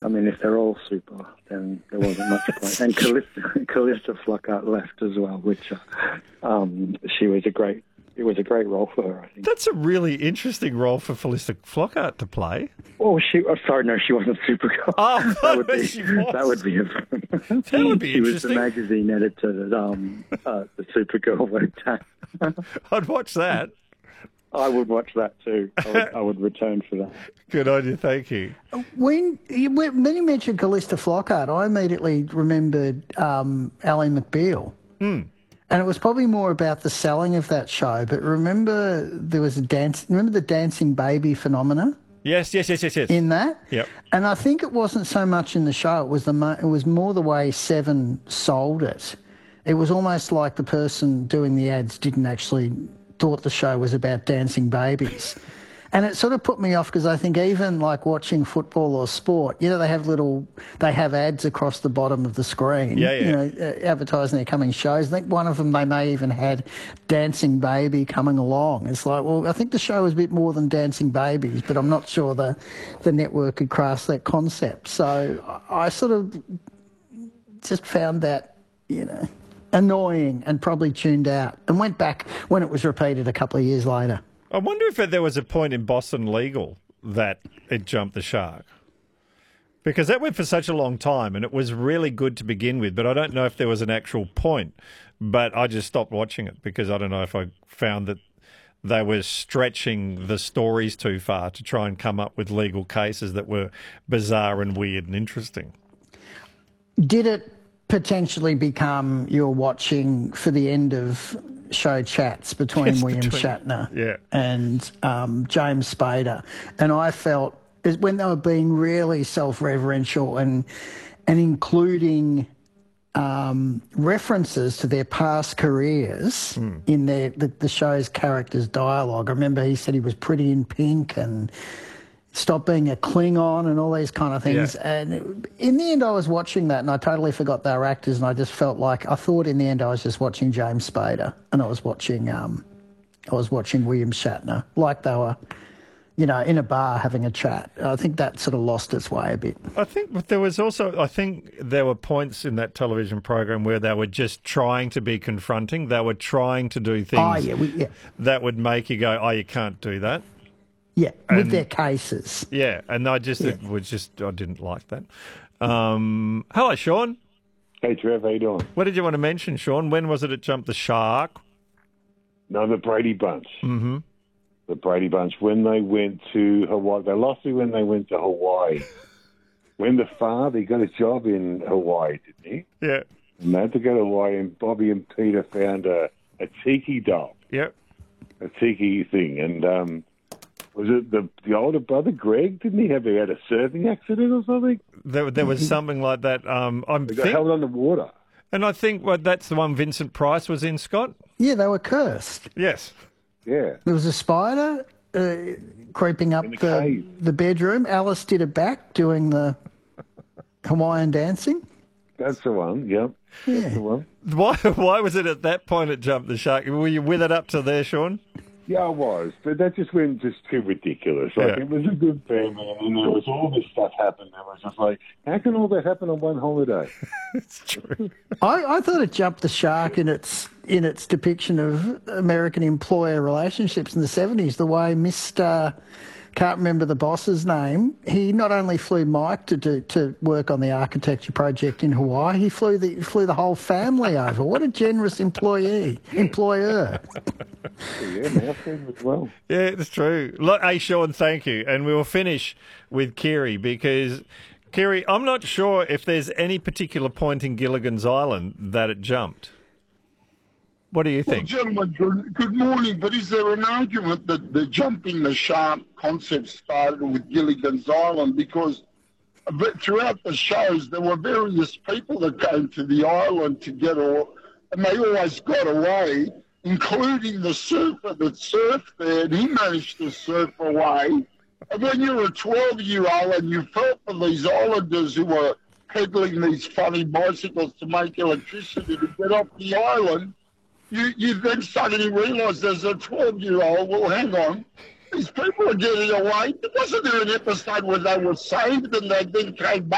I mean, if they're all super, then there wasn't much point. And Callista Flockhart left as well, which it was a great role for her, I think. That's a really interesting role for Callista Flockhart to play. Oh, she wasn't Supergirl. Oh, that would be interesting. She was the magazine editor that the Supergirl worked at. I'd watch that. I would watch that too. I would return for that. Good on you, thank you. When you mentioned Callista Flockhart, I immediately remembered Ally McBeal. And it was probably more about the selling of that show. But remember there was remember the dancing baby phenomena? Yes. In that? Yep. And I think it wasn't so much in the show. It was more the way Seven sold it. It was almost like the person doing the ads didn't actually thought the show was about dancing babies. And it sort of put me off because I think even like watching football or sport, you know, they have ads across the bottom of the screen, yeah. You know, advertising their coming shows. I think one of them, they may even had Dancing Baby coming along. It's like, well, I think the show was a bit more than Dancing Babies, but I'm not sure the network could grasp that concept. So I sort of just found that, you know, annoying and probably tuned out and went back when it was repeated a couple of years later. I wonder if there was a point in Boston Legal that it jumped the shark. Because that went for such a long time and it was really good to begin with, but I don't know if there was an actual point. But I just stopped watching it because I don't know if I found that they were stretching the stories too far to try and come up with legal cases that were bizarre and weird and interesting. Did it potentially become you're watching for the end of show chats between William Shatner and James Spader? And I felt when they were being really self-reverential and including references to their past careers in the show's characters' dialogue. I remember he said he was pretty in pink and stop being a Klingon and all these kind of things. Yeah. And in the end, I was watching that and I totally forgot they were actors, and I just felt like I thought in the end I was just watching James Spader and I was watching William Shatner, like they were, you know, in a bar having a chat. I think that sort of lost its way a bit. I think there were points in that television program where they were just trying to be confronting. They were trying to do things that would make you go, oh, you can't do that. Yeah, with their cases. Yeah, and I didn't like that. Hello, Sean. Hey, Trev, how you doing? What did you want to mention, Sean? When was it jumped the shark? No, the Brady Bunch. Mm-hmm. The Brady Bunch, when they went to Hawaii. They lost me when they went to Hawaii. When the father got a job in Hawaii, didn't he? Yeah. And they had to go to Hawaii, and Bobby and Peter found a tiki doll. Yep. A tiki thing, and... was it the older brother, Greg? Didn't he had a surfing accident or something? There was something like that. They got held underwater. And I think that's the one Vincent Price was in, Scott? Yeah, they were cursed. Yes. Yeah. There was a spider creeping up the bedroom. Alice did it back doing the Hawaiian dancing. That's the one, yep. Yeah. That's the one. Why was it at that point it jumped the shark? Were you with it up to there, Sean? Yeah, I was, but that just went too ridiculous. Like, it was a good family, and then there was all this stuff happened. It was just like, how can all that happen on one holiday? It's true. I thought it jumped the shark in its depiction of American employer relationships in the 70s, the way Mr. Can't remember the boss's name. He not only flew Mike to work on the architecture project in Hawaii, he flew the whole family over. What a generous employer. Yeah, my friend as well. Yeah, it's true. Look, hey, Sean, thank you. And we will finish with Kiri because, Kiri, I'm not sure if there's any particular point in Gilligan's Island that it jumped. What do you think? Well, gentlemen, good morning. But is there an argument that the jumping the shark concept started with Gilligan's Island? Because throughout the shows, there were various people that came to the island to get and they always got away, including the surfer that surfed there, and he managed to surf away. And when you're a 12-year-old and you felt for these islanders who were peddling these funny bicycles to make electricity to get off the island, you then suddenly realise as a 12-year-old, well, hang on, these people are getting away. Wasn't there an episode where they were saved and they then came back?